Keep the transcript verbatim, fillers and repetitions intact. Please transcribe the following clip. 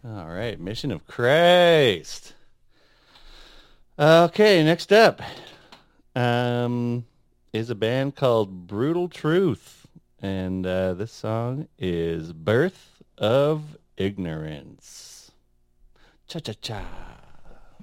All right, Mission of Christ. Okay, next up um, is a band called Brutal Truth, and uh, this song is Birth of Ignorance. Cha-cha-cha.